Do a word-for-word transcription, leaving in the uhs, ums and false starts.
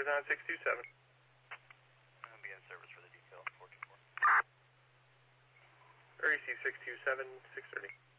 Quarters on six two seven. I'll be in service for the detail, four two four. R E C six two seven, six thirty.